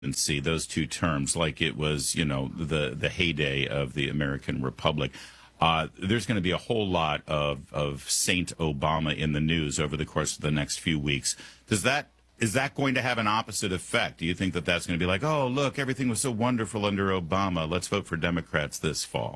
presidency, those two terms, like it was, the heyday of the American Republic. There's going to be a whole lot of Saint Obama in the news over the course of the next few weeks. Is that going to have an opposite effect? Do you think that that's going to be like, oh, look, everything was so wonderful under Obama. Let's vote for Democrats this fall?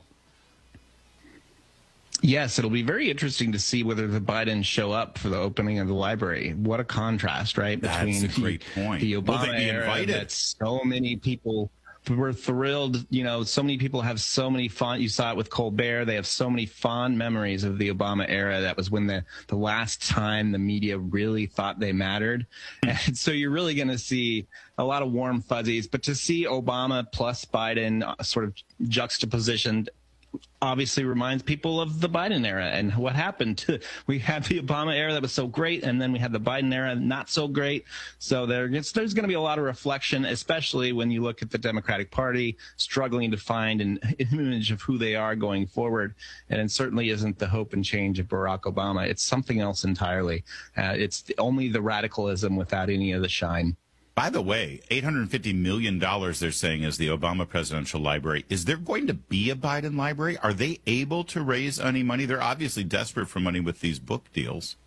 Yes, it'll be very interesting to see whether the Bidens show up for the opening of the library. What a contrast, right? Between That's a great point. The Obama era that so many people were thrilled. So many people have so many fond, you saw it with Colbert, they have so many fond memories of the Obama era. That was when the last time the media really thought they mattered. And so you're really going to see a lot of warm fuzzies. But to see Obama plus Biden sort of juxtapositioned obviously reminds people of the Biden era and what happened. We had the Obama era that was so great, and then we had the Biden era not so great. So there's going to be a lot of reflection, especially when you look at the Democratic Party struggling to find an image of who they are going forward. And it certainly isn't the hope and change of Barack Obama. It's something else entirely. It's only the radicalism without any of the shine. By the way, $850 million they're saying is the Obama Presidential Library. Is there going to be a Biden library? Are they able to raise any money? They're obviously desperate for money with these book deals.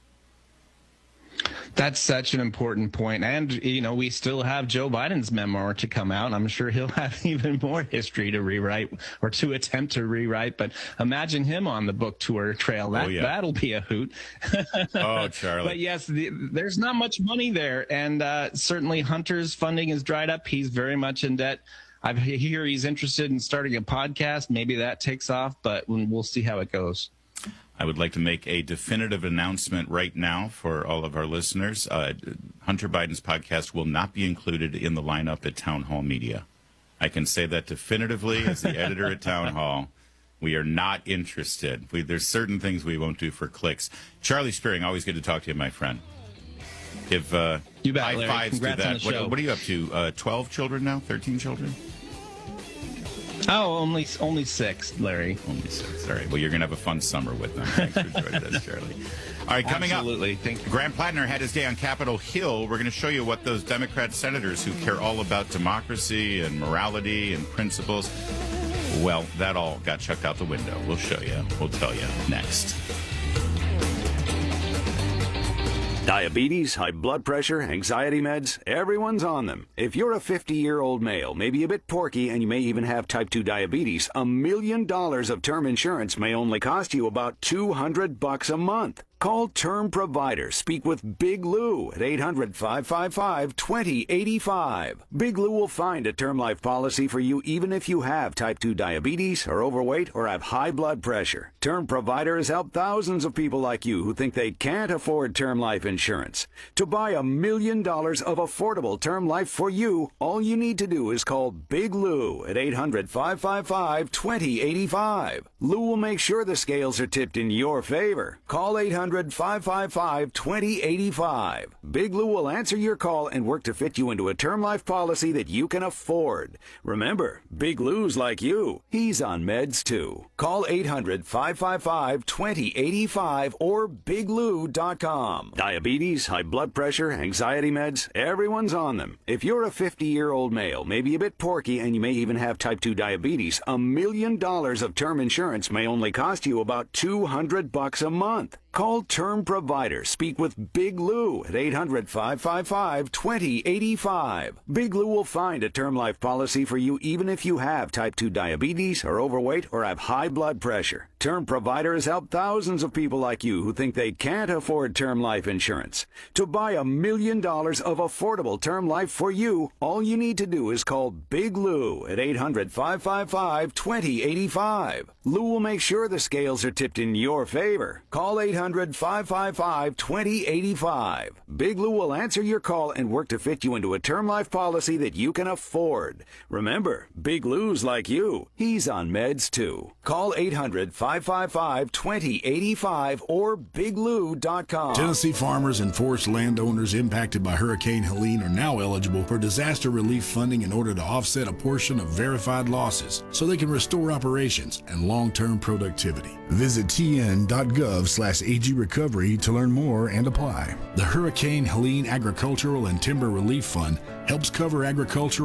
That's such an important point. And, we still have Joe Biden's memoir to come out. I'm sure he'll have even more history to rewrite or to attempt to rewrite. But imagine him on the book tour trail. That'll be a hoot. Oh, Charlie. But yes, there's not much money there. And certainly Hunter's funding is dried up. He's very much in debt. I hear he's interested in starting a podcast. Maybe that takes off, but we'll see how it goes. I would like to make a definitive announcement right now for all of our listeners. Hunter Biden's podcast will not be included in the lineup at Town Hall Media. I can say that definitively as the editor at Town Hall. We are not interested. There's certain things we won't do for clicks. Charlie Spearing, always good to talk to you, my friend. Give you bet, high Larry. fives Congrats to on the that. show. What are you up to? 12 children now? 13 children? Oh, only 6, Larry. Only 6. All right. Well, you're going to have a fun summer with them. Thanks for joining us, Charlie. All right, coming Absolutely. up. Thank you. Grant Plattner had his day on Capitol Hill. We're going to show you what those Democrat senators who care all about democracy and morality and principles, well, that all got chucked out the window. We'll show you. We'll tell you next. Diabetes, high blood pressure, anxiety meds, everyone's on them. If you're a 50-year-old male, maybe a bit porky, and you may even have type 2 diabetes, $1 million of term insurance may only cost you about $200 a month. Call Term Provider. Speak with Big Lou at 800-555-2085. Big Lou will find a term life policy for you even if you have type 2 diabetes, are overweight, or have high blood pressure. Term Provider has helped thousands of people like you who think they can't afford term life insurance. To buy $1 million of affordable term life for you, all you need to do is call Big Lou at 800-555-2085. Lou will make sure the scales are tipped in your favor. Call 800-555-2085. Big Lou will answer your call and work to fit you into a term life policy that you can afford. Remember, Big Lou's like you. He's on meds too. Call 800-555-2085 or biglou.com. Diabetes, high blood pressure, anxiety meds, everyone's on them. If you're a 50-year-old male, maybe a bit porky, and you may even have type 2 diabetes, $1 million of term insurance may only cost you about $200 a month. Call Term Provider. Speak with Big Lou at 800-555-2085. Big Lou will find a term life policy for you even if you have type 2 diabetes, are overweight, or have high blood pressure. Term Provider has helped thousands of people like you who think they can't afford term life insurance. To buy $1 million of affordable term life for you, all you need to do is call Big Lou at 800-555-2085. Lou will make sure the scales are tipped in your favor. Call 800-555-2085. Big Lou will answer your call and work to fit you into a term life policy that you can afford. Remember, Big Lou's like you. He's on meds too. Call 800-555-2085 or biglou.com. Tennessee farmers and forest landowners impacted by Hurricane Helene are now eligible for disaster relief funding in order to offset a portion of verified losses so they can restore operations and long-term productivity. Visit tn.gov/HRF AG Recovery to learn more and apply. The Hurricane Helene Agricultural and Timber Relief Fund helps cover agricultural